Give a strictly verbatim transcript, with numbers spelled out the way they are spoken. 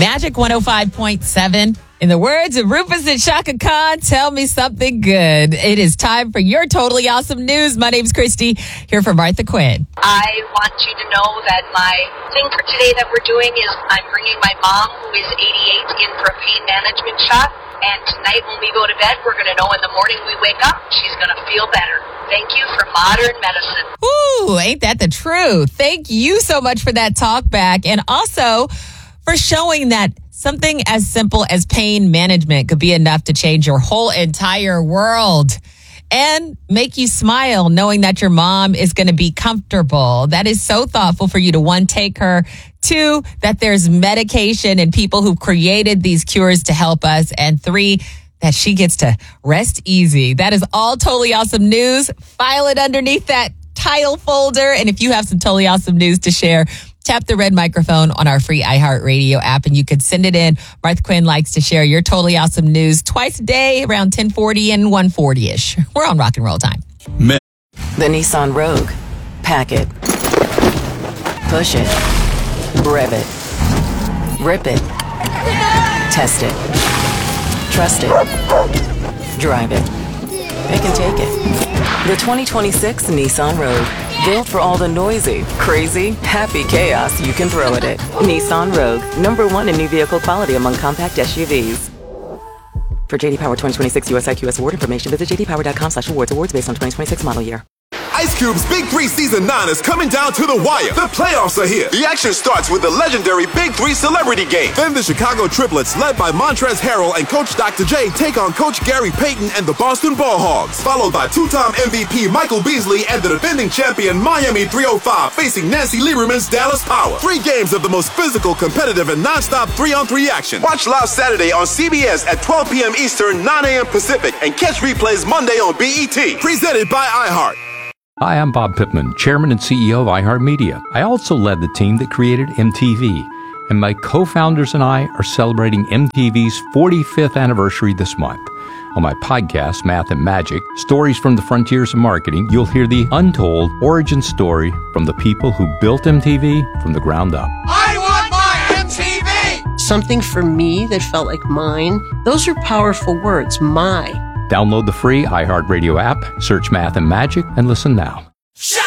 Magic one oh five point seven. In the words of Rufus and Shaka Khan, tell me something good. It is time for your totally awesome news. My name's Christy, here for Martha Quinn. I want you to know that my thing for today that we're doing is I'm bringing my mom, who is eighty-eight, in for a pain management shot. And tonight when we go to bed, we're going to know in the morning we wake up, she's going to feel better. Thank you for modern medicine. Ooh, ain't that the truth? Thank you so much for that talk back. And also for showing that something as simple as pain management could be enough to change your whole entire world and make you smile knowing that your mom is going to be comfortable. That is so thoughtful for you to, one, take her, two, that there's medication and people who've created these cures to help us, and three, that she gets to rest easy. That is all totally awesome news. File it underneath that title folder. And if you have some totally awesome news to share, tap the red microphone on our free iHeartRadio app and you could send it in. Martha Quinn likes to share your totally awesome news twice a day around ten forty and one forty-ish. We're on rock and roll time. The Nissan Rogue. Pack it. Push it. Rev it. Rip it. Test it. Trust it. Drive it. Pick and take it. The twenty twenty-six Nissan Rogue. Built for all the noisy, crazy, happy chaos you can throw at it. Nissan Rogue. Number one in new vehicle quality among compact S U Vs. For J D Power twenty twenty-six U S I Q S award information, visit j d power dot com slash awards. Awards based on twenty twenty-six model year. Ice Cube's Big Three Season nine is coming down to the wire. The playoffs are here. The action starts with the legendary Big Three Celebrity Game. Then the Chicago Triplets, led by Montrezl Harrell and Coach Doctor J, take on Coach Gary Payton and the Boston Ball Hogs. Followed by two-time M V P Michael Beasley and the defending champion Miami three oh five facing Nancy Lieberman's Dallas Power. Three games of the most physical, competitive, and non-stop three-on-three action. Watch live Saturday on C B S at twelve p.m. Eastern, nine a.m. Pacific, and catch replays Monday on B E T. Presented by iHeart. Hi, I'm Bob Pittman, Chairman and C E O of iHeartMedia. I also led the team that created M T V, and my co-founders and I are celebrating M T V's forty-fifth anniversary this month. On my podcast, Math and Magic, Stories from the Frontiers of Marketing, you'll hear the untold origin story from the people who built M T V from the ground up. I want my M T V! Something for me that felt like mine. Those are powerful words, my. Download the free iHeartRadio app, search Math and Magic, and listen now.